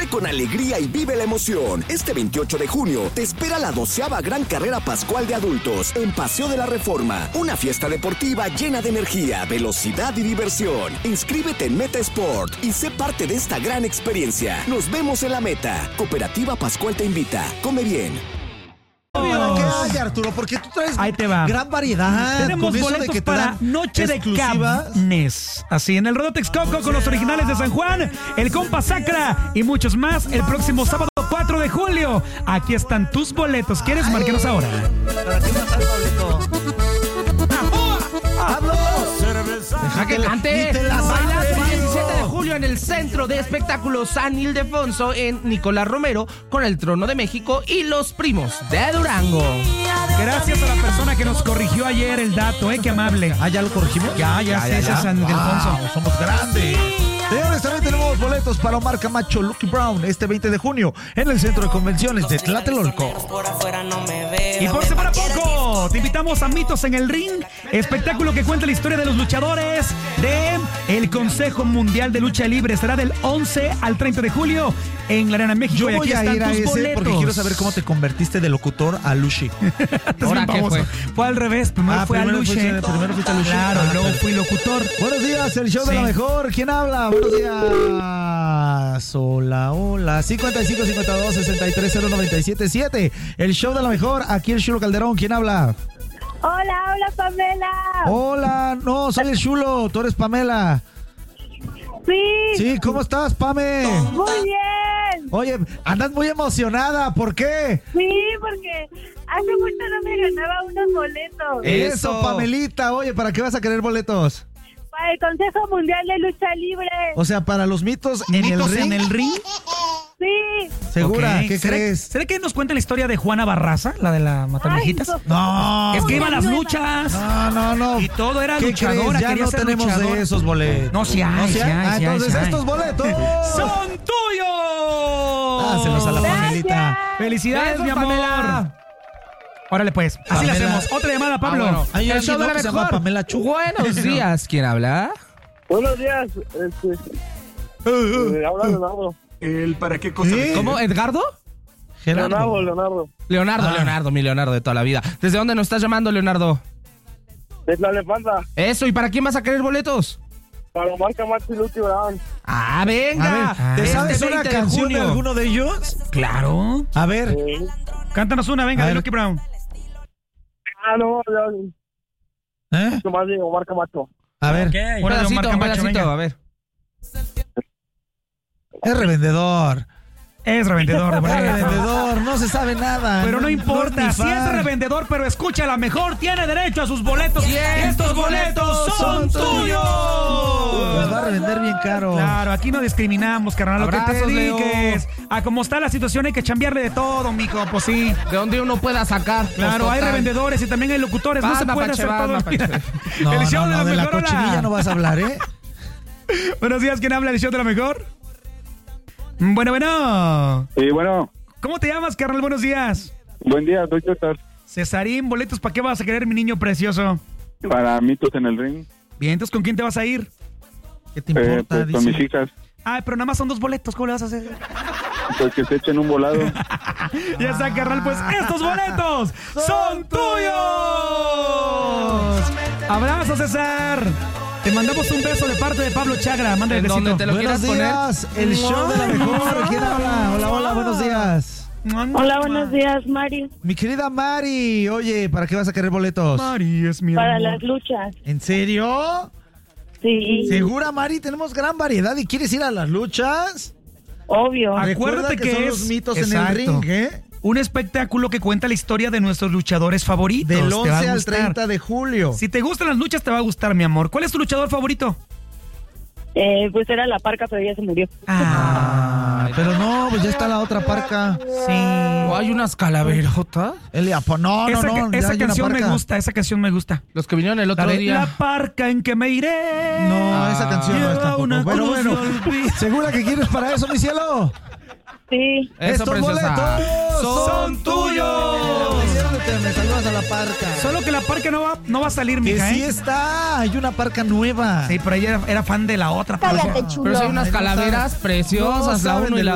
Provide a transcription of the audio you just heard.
Corre con alegría y vive la emoción. Este 28 de junio te espera la 12ª Gran Carrera Pascual de Adultos en Paseo de la Reforma. Una fiesta deportiva llena de energía, velocidad y diversión. Inscríbete en Meta Sport y sé parte de esta gran experiencia. Nos vemos en la meta. Cooperativa Pascual te invita. Come bien. ¿Para qué hay, Arturo? Porque tú traes Ahí te va. gran variedad. Tenemos con eso boletos de que te para dan Noche de exclusivas. Carnes. Así, en el Rodeo Texcoco con los originales de San Juan, el Compa Sacra y muchos más el próximo sábado 4 de julio. Aquí están tus boletos. ¿Quieres? Márquenos ahora. ¿Para qué más hay, Pablito? ¡Hablo! ¡Deja que cante! Bailazo el 17 de julio en el Centro de Espectáculos San Ildefonso en Nicolás Romero con el Trono de México y los Primos de Durango. Gracias a la persona que nos corrigió ayer el dato, qué amable. ¿Ah, ya lo corregimos? Ya, San Ildefonso. Wow, somos grandes. Señores, también tenemos boletos para Omar Camacho, Lucky Brown, este 20 de junio en el Centro de Convenciones de Tlatelolco. Y por semana poco, te invitamos a Mitos en el Ring, espectáculo que cuenta la historia de los luchadores de el Consejo Mundial de Lucha Libre. Será del 11 al 30 de julio en la Arena México. Yo voy a ir a ese porque quiero saber cómo te convertiste de locutor a Luchi. ¿Ahora qué fue? Fue al revés, primero fue a Luchi. Primero fuiste a Luchi. Claro, luego fui locutor. Buenos días, el show de la mejor. ¿Quién habla? Buenos días. Hola. 55 52 63 097 7. El show de la mejor. Aquí el Chulo Calderón. ¿Quién habla? Hola, Pamela. Hola, no, soy el Chulo. Tú eres Pamela. Sí, ¿Cómo estás, Pame? muy bien. Oye, andas muy emocionada. ¿Por qué? Sí, porque hace mucho no me ganaba unos boletos. Eso, Pamelita. Oye, ¿para qué vas a querer boletos? Para el Consejo Mundial de Lucha Libre. O sea, para los mitos en el ring. Sí. ¿Segura? Okay. ¿Qué crees? ¿Será que nos cuenta la historia de Juana Barraza, la de la Matamejitas? No. Es que iba a las luchas. No. Y todo era ¿Qué luchadora. crees? Ya quería no ser tenemos luchador. de esos boletos. No, sí hay. Entonces, sí hay. estos boletos ¡son tuyos! Dáselos a la Pamelita. ¡Felicidades, mi amor! Pamela. Órale, pues. Así le hacemos. Otra llamada, Pablo. Bueno. Hay El alguien, show de ¿no? la que se llama mejor. Pamela Chu. Buenos días. ¿Quién habla? Buenos días, habla Leonardo. ¿Para qué cosa? ¿Sí? ¿Cómo? ¿Edgardo? Gerardo. Leonardo, mi Leonardo de toda la vida. ¿Desde dónde nos estás llamando, Leonardo? De Tlalnepantla, Eso, ¿y para quién vas a querer boletos? para Omar Camacho y Lucky Brown. Ah, venga. A ver, ¿te sabes una 20 de canción de junio. alguno de ellos? Claro. A ver. Cántanos una, venga, A de ver. Lucky Brown. No, ¿Eh? más de Omar Camacho. A ver. Ok. Un Una de Omar pedacito, Camacho, venga. a ver. Es revendedor. Es revendedor de Es boletos. revendedor. No se sabe nada. Pero no importa, ni si es fan. revendedor, pero escucha, la mejor tiene derecho a sus boletos. Y estos boletos son tuyos. Los va a revender bien caro. Claro, aquí no discriminamos, carnal. Lo que te Abrazos, Leo. dediques. A como está la situación hay que chambearle de todo, mijo. Pues sí. De donde uno pueda sacar. Claro, Pues, hay total. revendedores y también hay locutores. No se Banda, puede Pache, hacer todo. banda, Pache. No, El show de la mejor, hola. cochinilla no vas a hablar, ¿eh? Buenos días, ¿quién habla? ¿El show de la mejor? Bueno. Sí, bueno, ¿Cómo te llamas, carnal? Buenos días. buen día, soy César. Cesarín, boletos, ¿para qué vas a querer, mi niño precioso? Para Mitos en el Ring, Bien, entonces, ¿con quién te vas a ir? ¿Qué te importa? pues, con mis hijas, Ay, pero nada más son 2 boletos, ¿cómo le vas a hacer? pues que se echen un volado. Ya está, carnal, pues estos boletos son tuyos. Abrazo, César. Te mandamos un beso de parte de Pablo Chagra. Mándale ¿En dónde besito. te lo Buenos quieras días, el show de la mejor. ¿Quién habla? Hola, buenos días. Hola, buenos días, Mari. Mi querida Mari, oye, ¿para qué vas a querer boletos? Mari es mi Para amor. las luchas. ¿En serio? Sí, ¿Segura, Mari? Tenemos gran variedad. ¿Y quieres ir a las luchas? obvio. Acuérdate Recuerda que son que los es mitos en el exacto, ring, ¿eh? un espectáculo que cuenta la historia de nuestros luchadores favoritos. Del Te va 11 a al gustar. 30 de julio. Si te gustan las luchas, te va a gustar, mi amor. ¿Cuál es tu luchador favorito? Pues era la Parca, pero ya se murió. Pero no, pues ya está la otra parca. Sí. ¿O hay unas calaverotas? Elia, pues no, esa ya hay esa una canción me parca. gusta, esa canción me gusta. Los que vinieron el otro La día. parca en que me iré. No, esa canción no es Lleva tampoco. una Bueno, cruz bueno. de olvido. ¿Segura que quieres para eso, mi cielo? Sí. Eso, Estos preciosa. boletos son tuyos. Me saludas a la parca. Solo que la parca no va a salir, Que mija, sí ¿eh? está, hay una parca nueva. Sí, pero ella era fan de la otra. por eso. Cállate, chulo. Pero sí hay unas Ay, no calaveras saben. preciosas, No la saben uno y de la